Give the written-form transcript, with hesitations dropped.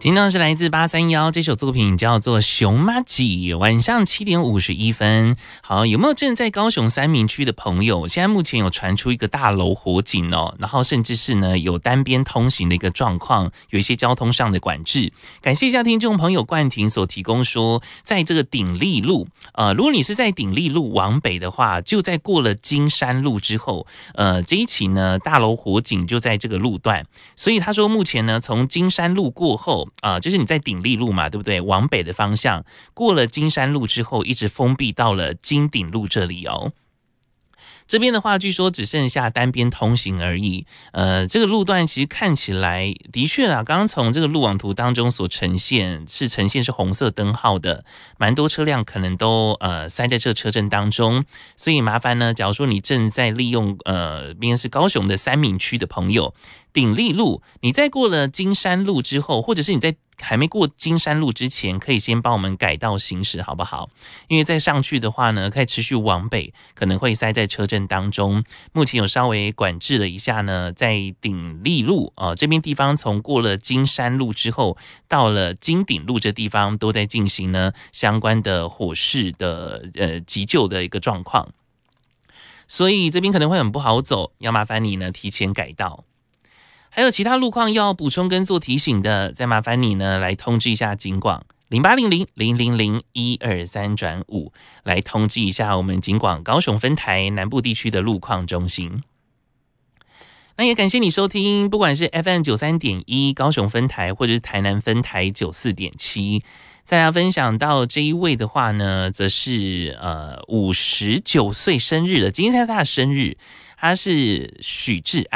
听到是来自831这首作品叫做《熊妈吉》，晚上7点51分。好，有没有正在高雄三民区的朋友？现在目前有传出一个大楼火警哦，然后甚至是呢有单边通行的一个状况，有一些交通上的管制。感谢一下听众朋友冠廷所提供说，在这个鼎立路，如果你是在鼎立路往北的话，就在过了金山路之后，这一起呢大楼火警就在这个路段，所以他说目前呢从金山路过后。就是你在鼎立路嘛，对不对？往北的方向，过了金山路之后，一直封闭到了金鼎路这里哦。这边的话，据说只剩下单边通行而已。这个路段其实看起来的确啦，刚刚从这个路网图当中所呈现是红色灯号的，蛮多车辆可能都塞在这车阵当中，所以麻烦呢，假如说你正在利用边是高雄的三民区的朋友，鼎立路，你在过了金山路之后，或者是你在还没过金山路之前，可以先帮我们改道行驶，好不好？因为再上去的话呢，可以持续往北，可能会塞在车阵当中。目前有稍微管制了一下呢，在鼎立路这边地方，从过了金山路之后，到了金鼎路这地方，都在进行呢相关的火势的急救的一个状况。所以这边可能会很不好走，要麻烦你呢提前改道。还有其他路况要补充跟做提醒的，再麻烦你呢来通知一下警广0800-000-123-5，来通知一下我们警广高雄分台南部地区的路况中心。那也感谢你收听，不管是 FM93.1 高雄分台，或者是台南分台94.7。再来分享到这一位的话呢，则是59岁生日了，今天是他的生日，他是许志安。